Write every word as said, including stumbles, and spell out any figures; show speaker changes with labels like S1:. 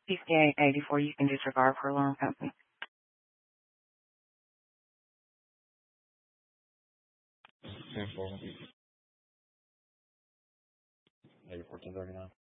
S1: sixty-eight eighty-four, you can disregard per alarm company.
S2: ten four, eighty-four, ten thirty-nine.